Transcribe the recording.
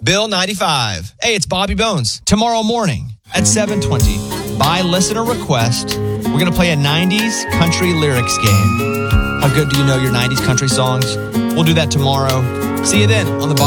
Bill 95. Hey, it's Bobby Bones. Tomorrow morning at 7:20, by listener request, we're going to play a 90s country lyrics game. How good do you know your 90s country songs? We'll do that tomorrow. See you then on the